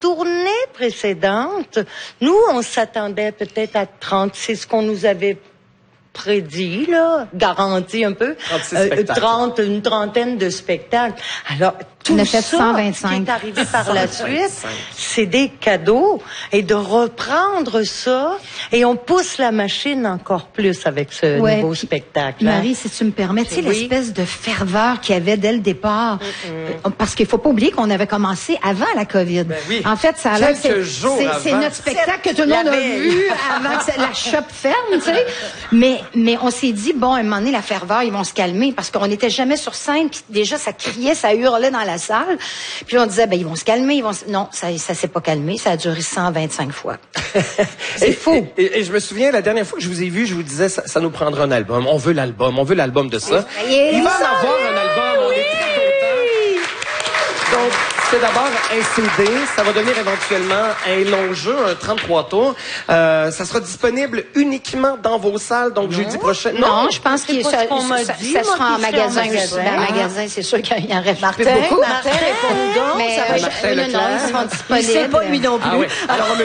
tournée précédente, nous, on s'attendait peut-être à 30, c'est ce qu'on nous avait prédit, là, garanti un peu, 30, une trentaine de spectacles. Alors, tout ça 125. qui est arrivé par la suite, c'est des cadeaux. Et de reprendre ça, et on pousse la machine encore plus avec ce nouveau spectacle. Marie, si tu me permets, tu sais, l'espèce de ferveur qu'il y avait dès le départ. Parce qu'il faut pas oublier qu'on avait commencé avant la COVID. Ben oui. En fait, ça a l'air c'est notre spectacle que tout le monde a vu avant que la shop ferme, tu sais. Mais on s'est dit, bon, à un moment donné, la ferveur, ils vont se calmer parce qu'on n'était jamais sur scène. Puis déjà, ça criait, ça hurlait dans la salle. Puis on disait, ben ils vont se calmer. Non, ça s'est pas calmé. Ça a duré 125 fois. C'est fou. Et je me souviens, la dernière fois que je vous ai vu, je vous disais, ça nous prendra un album. On veut l'album de ça. Il va en avoir un album. On est très contents. Donc, c'est d'abord un CD, ça va devenir éventuellement un long jeu, un 33 tours. Ça sera disponible uniquement dans vos salles, donc jeudi prochain. Non, je pense que ça sera en magasin aussi. Dans le magasin, c'est sûr qu'il y en reste beaucoup. Martin, réponds donc. Mais ils seront disponibles. C'est pas lui non plus. Ah oui. Alors on me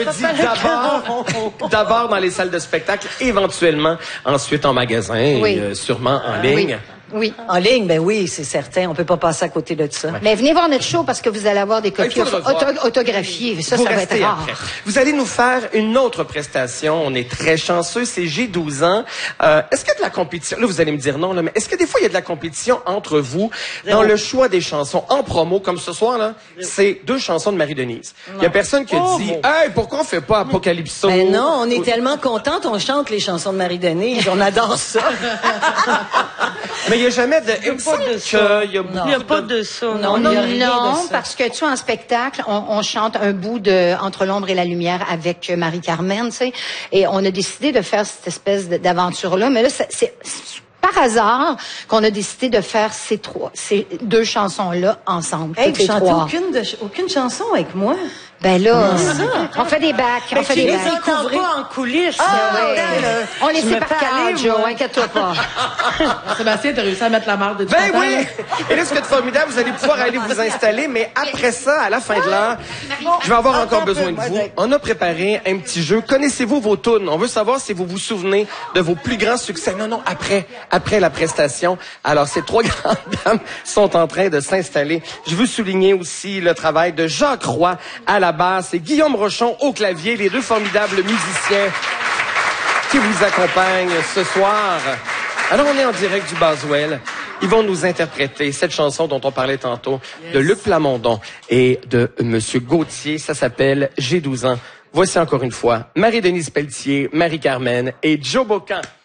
dit d'abord dans les salles de spectacle, éventuellement ensuite en magasin et sûrement en ligne. Oui. En ligne, ben oui, c'est certain. On peut pas passer à côté de ça. Mais venez voir notre show parce que vous allez avoir des copies autographiées. Ça va être rare. Après. Vous allez nous faire une autre prestation. On est très chanceux. C'est J'ai 12 ans. Est-ce qu'il y a de la compétition? Là, vous allez me dire non, là, mais est-ce que des fois, il y a de la compétition entre vous dans le choix des chansons? En promo, comme ce soir, là, c'est 2 chansons de Marie-Denise. Il y a personne qui a dit, hey, pourquoi on fait pas Apocalypso? Ben non, on est tellement contente. On chante les chansons de Marie-Denise. On adore ça. Mais il n'y a jamais de... Il n'y a pas de ça. Non, parce que tu sais, en spectacle, on chante un bout de Entre l'ombre et la lumière avec Marie-Carmen, tu sais, et on a décidé de faire cette espèce d'aventure-là. Mais là, c'est par hasard qu'on a décidé de faire ces 2 chansons-là ensemble. Hey, vous chantez aucune chanson avec moi? Ben là, on fait des bacs, on fait des bacs. On les pas en coulisses. On les sait par cœur, Joe, inquiète-toi pas. Sébastien, t'as réussi à mettre la marde de tout Ben oui! Et là, ce qui est formidable, vous allez pouvoir aller vous installer, mais après ça, à la fin de l'heure, je vais avoir encore besoin de vous. On a préparé un petit jeu. Connaissez-vous vos tunes? On veut savoir si vous vous souvenez de vos plus grands succès. Non, après la prestation. Alors, ces 3 grandes dames sont en train de s'installer. Je veux souligner aussi le travail de Jacques Roy à la basse et Guillaume Rochon au clavier, les 2 formidables musiciens qui vous accompagnent ce soir. Alors, on est en direct du Boswell. Ils vont nous interpréter cette chanson dont on parlait tantôt, de Luc Plamondon et de Monsieur Gauthier. Ça s'appelle J'ai 12 ans. Voici encore une fois Marie-Denise Pelletier, Marie-Carmen et Joe Bocan.